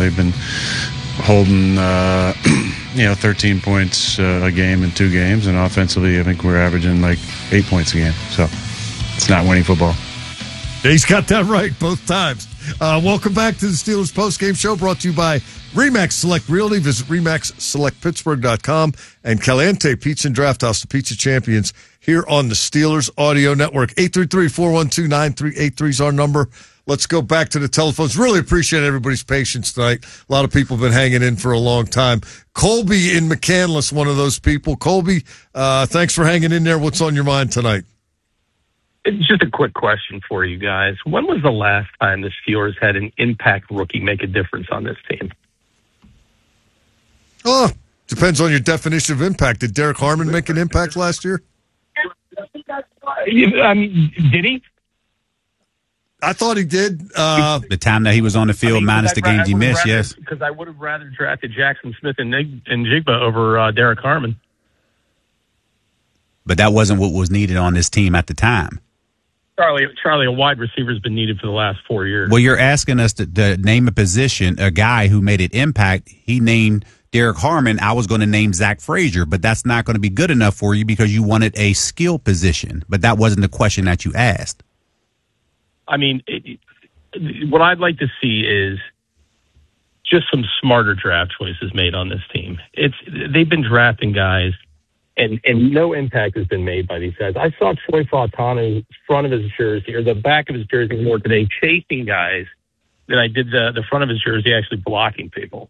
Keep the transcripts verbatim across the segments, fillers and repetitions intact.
they've been holding, uh, you know, thirteen points uh, a game in two games, and offensively, I think we're averaging like eight points a game. So it's not winning football. He's got that right both times. Uh, welcome back to the Steelers postgame show, brought to you by RE/MAX Select Realty. Visit remax select pittsburgh dot com and Caliente Pizza and Draft House, the pizza champions, here on the Steelers Audio Network. eight three three, four one two, nine three eight three is our number. Let's go back to the telephones. Really appreciate everybody's patience tonight. A lot of people have been hanging in for a long time. Colby in McCandless, one of those people. Colby, uh, thanks for hanging in there. What's on your mind tonight? It's just a quick question for you guys. When was the last time the Steelers had an impact rookie make a difference on this team? Oh, depends on your definition of impact. Did Derek Harmon make an impact last year? I mean, did he? I thought he did. Uh, the time that he was on the field, I mean, minus the I, games he missed, rather, yes. Because I would have rather drafted Jackson Smith and, and Jigba over uh, Derek Harmon. But that wasn't what was needed on this team at the time. Charlie, Charlie, a wide receiver has been needed for the last four years. Well, you're asking us to, to name a position, a guy who made an impact. He named Derek Harmon. I was going to name Zach Frazier, but that's not going to be good enough for you because you wanted a skill position. But that wasn't the question that you asked. I mean, it, what I'd like to see is just some smarter draft choices made on this team. It's they've been drafting guys, and, and no impact has been made by these guys. I saw Troy Fautanu front of his jersey, or the back of his jersey more today, chasing guys than I did the, the front of his jersey actually blocking people.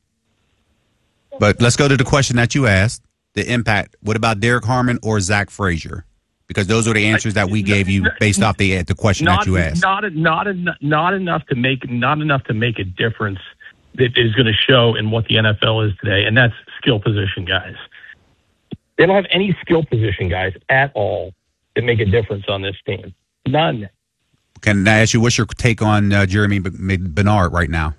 But let's go to the question that you asked, the impact. What about Derek Harmon or Zach Frazier? Because those are the answers that we gave you based off the the question not, that you asked. Not not not enough to make not enough to make a difference that is going to show in what the N F L is today, and that's skill position guys. They don't have any skill position guys at all that make a difference on this team. None. Can I ask you, what's your take on uh, Jeremy Bernard right now?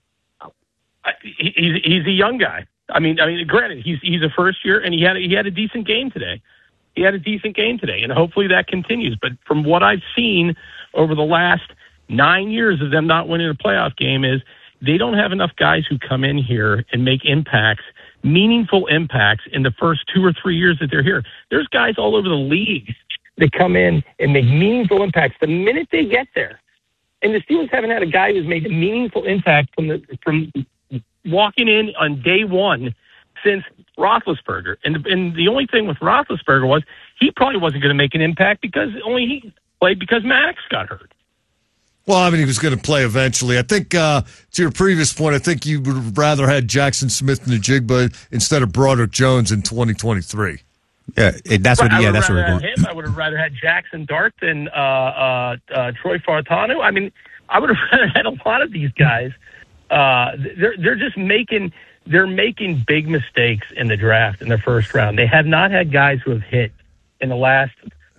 He, he's he's a young guy. I mean, I mean, granted, he's he's a first year, and he had a, he had a decent game today. He had a decent game today, and hopefully that continues. But from what I've seen over the last nine years of them not winning a playoff game is they don't have enough guys who come in here and make impacts, meaningful impacts in the first two or three years that they're here. There's guys all over the league that come in and make meaningful impacts the minute they get there. And the Steelers haven't had a guy who's made a meaningful impact from the from walking in on day one since Roethlisberger. And, and the only thing with Roethlisberger was he probably wasn't going to make an impact because only he played because Maddox got hurt. Well, I mean, he was going to play eventually. I think, uh, to your previous point, I think you would have rather had Jackson Smith and Najigba instead of Broderick Jones in twenty twenty-three. Yeah, it, that's right, what. Yeah, that's where we're going. Him. I would have rather had Jackson Dart than uh, uh, uh, Troy Fautanu. I mean, I would have rather had a lot of these guys. Uh, they're they're just making they're making big mistakes in the draft in the first round. They have not had guys who have hit in the last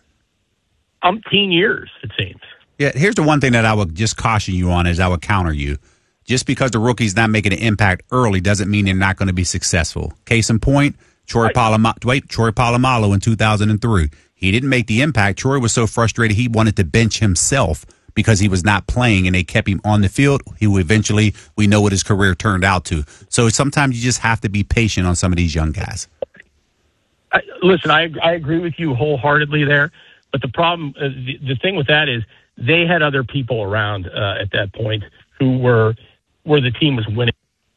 umpteen years, it seems. Yeah, here's the one thing that I would just caution you on is I would counter you. Just because the rookie's not making an impact early doesn't mean they're not going to be successful. Case in point, Troy Polamalu, wait, Troy Polamalu in two thousand three. He didn't make the impact. Troy was so frustrated he wanted to bench himself because he was not playing, and they kept him on the field. He would eventually, we know what his career turned out to. So sometimes you just have to be patient on some of these young guys. I, listen, I I agree with you wholeheartedly there, but the problem, uh, the, the thing with that is they had other people around uh, at that point who were where the team was winning.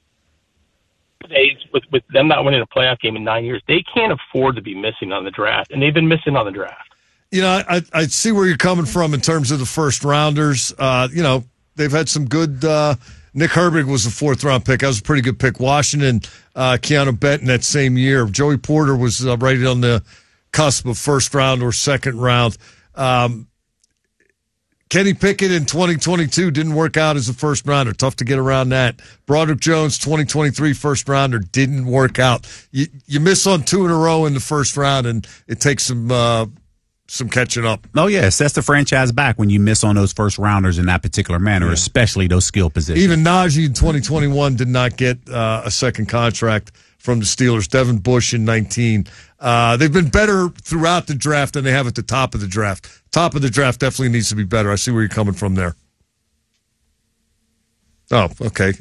They, with, with them not winning a playoff game in nine years, they can't afford to be missing on the draft, and they've been missing on the draft. You know, I, I see where you're coming from in terms of the first rounders. Uh, you know, they've had some good. Uh, Nick Herbig was a fourth round pick. That was a pretty good pick. Washington, uh, Keanu Benton that same year. Joey Porter was uh, right on the cusp of first round or second round. Um, Kenny Pickett in twenty twenty-two didn't work out as a first rounder. Tough to get around that. Broderick Jones, twenty twenty-three first rounder, didn't work out. You, you miss on two in a row in the first round, and it takes some uh, some catching up. Oh, yeah, it sets the franchise back when you miss on those first rounders in that particular manner, yeah. Especially those skill positions. Even Najee in twenty twenty-one did not get uh, a second contract from the Steelers. Devin Bush in nineteen. Uh, they've been better throughout the draft than they have at the top of the draft. Top of the draft definitely needs to be better. I see where you're coming from there. Oh, okay.